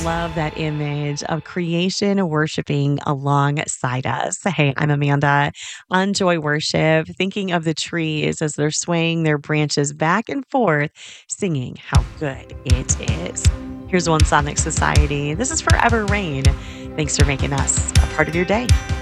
love that image of creation worshiping alongside us. Hey, I'm Amanda on Joy Worship, thinking of the trees as they're swaying their branches back and forth, singing how good it is. Here's one Sonic Society. This is Forever Rain. Thanks for making us a part of your day.